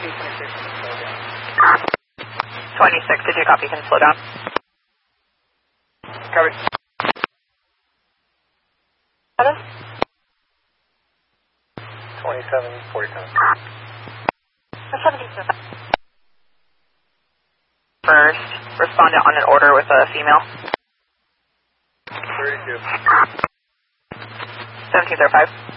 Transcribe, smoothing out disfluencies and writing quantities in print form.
26, did you copy? Can slow down. Copy. 2747. First, respondent on an order with a female. 32. 1705.